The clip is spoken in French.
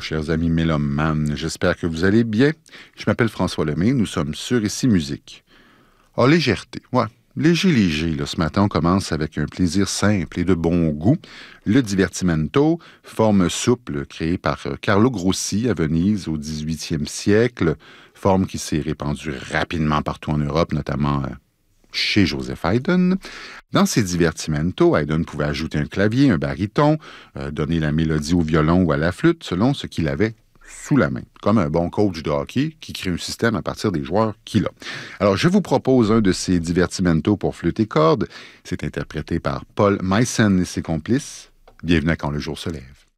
chers amis mélomanes. J'espère que vous allez bien. Je m'appelle François Lemay. Nous sommes sur Ici Musique. Oh, légèreté. Ouais. Léger. Là, ce matin, on commence avec un plaisir simple et de bon goût. Le divertimento, forme souple créée par Carlo Grossi à Venise au 18e siècle. Forme qui s'est répandue rapidement partout en Europe, notamment chez Joseph Haydn. Dans ses divertimentos, Haydn pouvait ajouter un clavier, un baryton, donner la mélodie au violon ou à la flûte, selon ce qu'il avait sous la main, comme un bon coach de hockey qui crée un système à partir des joueurs qu'il a. Alors, je vous propose un de ces divertimentos pour flûte et cordes. C'est interprété par Paul Meissen et ses complices. Bienvenue à Quand le jour se lève.